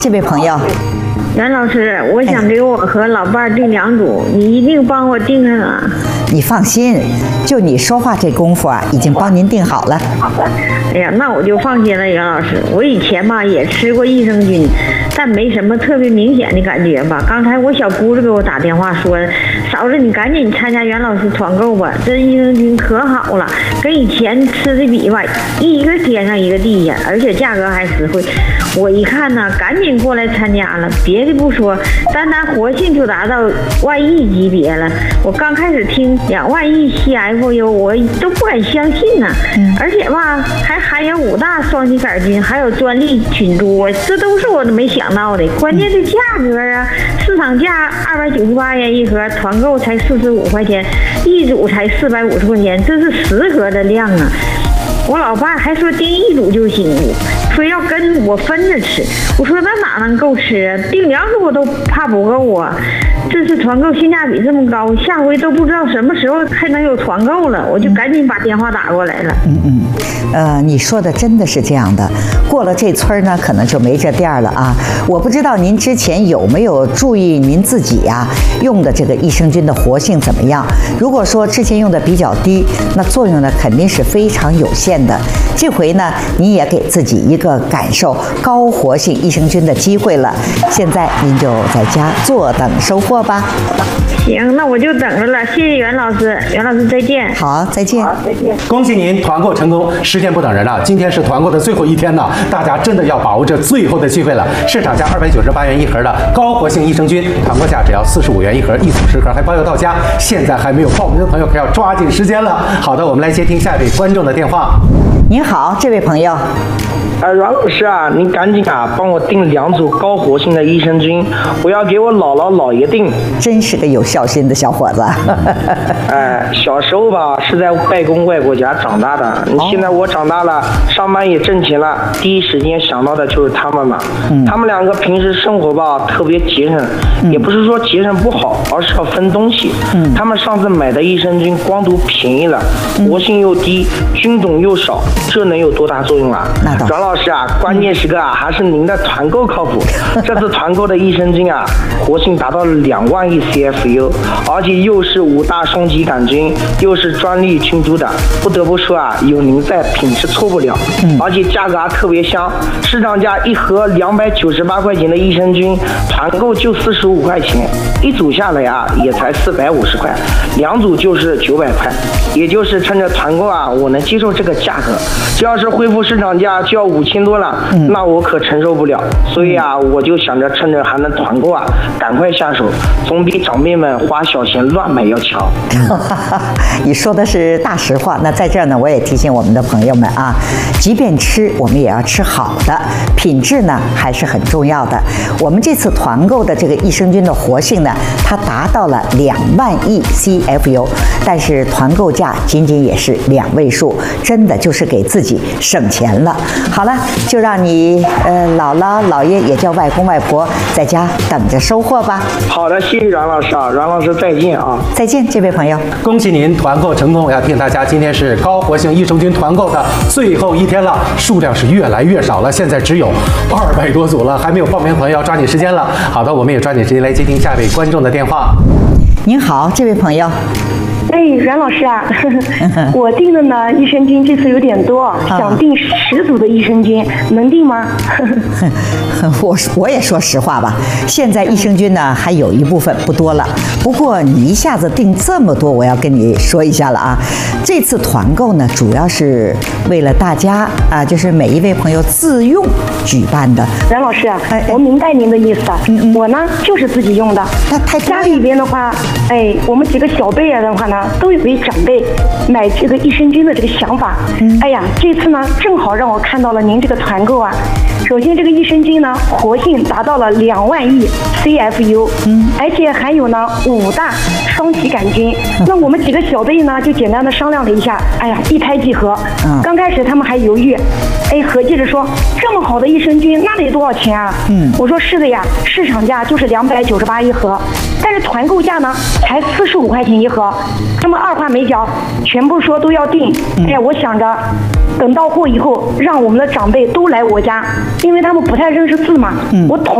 这位朋友， 袁老师，我想给我和老伴儿订2组，你一定帮我订上啊！ 你放心，就你说话这功夫啊，已经帮您订好了。 哎呀，那我就放心了，袁老师。我以前吧也吃过益生菌，但没什么特别明显的感觉吧。刚才我小姑子给我打电话说，嫂子你赶紧参加袁老师团购吧，这益生菌可好了，跟以前吃的比吧，一个天上一个地下，而且价格还实惠。我一看呢，赶紧过来参加了。别的不说，单活性就达到万亿级别了。我刚开始听2万亿 CFU， 我都不敢相信呢。而且吧，还含有5大双歧杆菌，还有专利菌株，这都是我都没想到的。关键是价格啊，市场价298元一盒，团购才45块钱，一组才450块钱，这是10盒的量啊！我老爸还说订1组就行，说要跟我分着吃。我说那哪能够吃啊？订2组我都怕不够啊！这次团购性价比这么高，下回都不知道什么时候还能有团购了，我就赶紧把电话打过来了。 你说的真的是这样的。过了这村呢，可能就没这店了啊！我不知道您之前有没有注意您自己呀用的这个益生菌的活性怎么样？如果说之前用的比较低，那作用呢肯定是非常有限的。这回呢，你也给自己一个感受高活性益生菌的机会了。现在您就在家坐等收货吧。 行，那我就等着了。谢谢袁老师，袁老师再见。 好，再见。 好，再见。 恭喜您团购成功，时间不等人了，今天是团购的最后一天呢，大家真的要把握这最后的机会了。市场价298元一盒的高活性益生菌，团购价只要45元一盒，1组10盒还包邮到家。现在还没有报名的朋友可要抓紧时间了。好的，我们来接听下一位观众的电话。 您好，这位朋友。 阮老师啊，您赶紧啊帮我订2组高活性的益生菌，我要给我姥姥姥爷订。 真是个有孝心的小伙子。 小时候吧是在外公外婆家长大的，现在我长大了，上班也挣钱了，第一时间想到的就是他们嘛。他们2个平时生活吧特别节省，也不是说节省不好，而是要分东西。他们上次买的益生菌光读便宜了，活性又低，菌种又少，这能有多大作用啊？阮老师啊，关键时刻啊还是您的团购靠谱。这次团购的益生菌啊，活性达到了2万亿 CFU， 而且又是5大双歧杆菌，又是专利菌株的，不得不说啊，有您在，品质错不了。而且价格还特别香，市场价1盒298块钱的益生菌，团购就45块钱，1组下来啊也才450块，2组就是900块，也就是趁着团购啊，我能接受这个价格。这要是恢复市场价就要5000多了，那我可承受不了。所以啊，我就想着趁着还能团购啊，赶快下手，总比长辈们花小钱乱买要强。 你说的是大实话。那在这儿呢，我也提醒我们的朋友们啊，即便吃，我们也要吃好的，品质呢还是很重要的。我们这次团购的这个益生菌的活性呢，它达到了2万亿 CFU， 但是团购价仅仅也是2位数，真的就是给自己省钱了。好了，就让你姥姥姥爷也叫外公外婆在家等着收货吧。 好的，谢谢阮老师啊，阮老师再见啊。 再见，这位朋友。 恭喜您团购成功！要提醒大家，今天是高活性益生菌团购的最后一天了，数量是越来越少了，现在只有200多组了，还没有报名的朋友要抓紧时间了。好的，我们也抓紧时间来接听下一位观众的电话。 您好，这位朋友。 阮老师啊，我订的呢益生菌这次有点多，想订10组的益生菌，能订吗？ 我也说实话吧，现在益生菌呢还有一部分不多了，不过你一下子订这么多，我要跟你说一下了啊。这次团购呢，主要是为了大家啊，就是每一位朋友自用举办的。 阮老师啊，我明白您的意思，我呢就是自己用的。家里边的话，我们几个小辈的话呢，都有位长辈买这个益生菌的这个想法。哎呀，这次呢正好让我看到了您这个团购啊。首先这个益生菌呢，活性达到了2万亿 CFU，而且还有呢5大双歧杆菌。那我们几个小辈呢就简单的商量了一下，哎呀，一拍即合。刚开始他们还犹豫，合计着说这么好的益生菌那得多少钱啊？我说是的呀，市场价就是298一盒， 但是团购价呢才45块钱一盒，那么二话没讲，全部说都要订。哎呀，我想着等到货以后，让我们的长辈都来我家，因为他们不太认识字嘛，我统